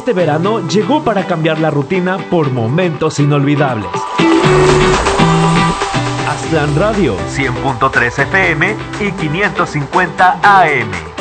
este verano llegó para cambiar la rutina por momentos inolvidables. Aztlán Radio, 100.3 FM y 550 AM.